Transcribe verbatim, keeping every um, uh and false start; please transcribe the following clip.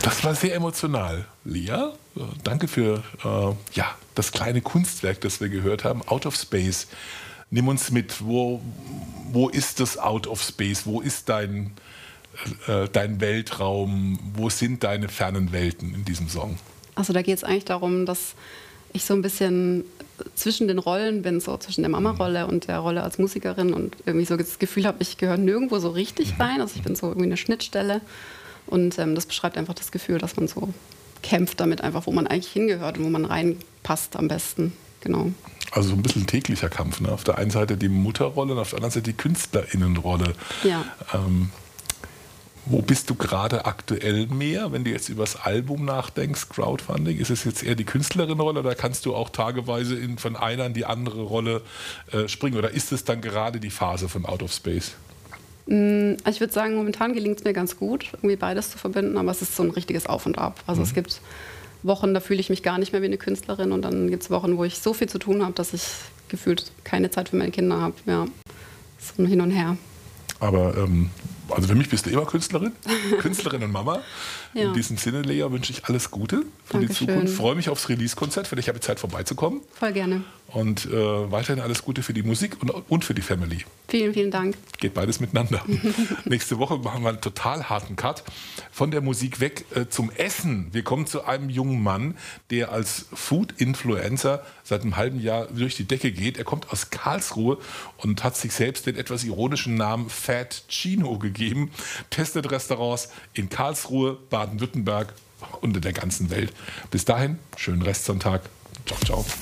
Das war sehr emotional. Lia, danke für äh, ja, das kleine Kunstwerk, das wir gehört haben. Out of Space. Nimm uns mit. Wo, wo ist das Out of Space? Wo ist dein, äh, dein Weltraum? Wo sind deine fernen Welten in diesem Song? Also da geht es eigentlich darum, dass ich so ein bisschen zwischen den Rollen bin, so zwischen der Mama-Rolle und der Rolle als Musikerin und irgendwie so das Gefühl habe, ich gehöre nirgendwo so richtig rein. Also ich bin so irgendwie eine Schnittstelle. Und ähm, das beschreibt einfach das Gefühl, dass man so kämpft damit einfach, wo man eigentlich hingehört und wo man reinpasst am besten. Genau. Also so ein bisschen täglicher Kampf. Ne? Auf der einen Seite die Mutterrolle und auf der anderen Seite die KünstlerInnenrolle. Ja. Ähm, wo bist du gerade aktuell mehr, wenn du jetzt über das Album nachdenkst, Crowdfunding? Ist es jetzt eher die Künstlerin-Rolle oder kannst du auch tageweise in, von einer in die andere Rolle äh, springen? Oder ist es dann gerade die Phase von Out of Space? Ich würde sagen, momentan gelingt es mir ganz gut, irgendwie beides zu verbinden, aber es ist so ein richtiges Auf und Ab. Also mhm. es gibt Wochen, da fühle ich mich gar nicht mehr wie eine Künstlerin und dann gibt es Wochen, wo ich so viel zu tun habe, dass ich gefühlt keine Zeit für meine Kinder habe. Ja, so ein Hin und Her. Aber ähm, also für mich bist du immer Künstlerin, Künstlerin und Mama. Ja. In diesem Sinne, Lea, wünsche ich alles Gute für Dankeschön. die Zukunft. Freue mich aufs Release-Konzert, vielleicht habe ich Zeit vorbeizukommen. Voll gerne. Und äh, weiterhin alles Gute für die Musik und, und für die Family. Vielen, vielen Dank. Geht beides miteinander. Nächste Woche machen wir einen total harten Cut. Von der Musik weg äh, zum Essen. Wir kommen zu einem jungen Mann, der als Food-Influencer seit einem halben Jahr durch die Decke geht. Er kommt aus Karlsruhe und hat sich selbst den etwas ironischen Namen Fat Chino gegeben. Testet Restaurants in Karlsruhe, Baden-Württemberg und in der ganzen Welt. Bis dahin, schönen Restsonntag. Ciao, ciao.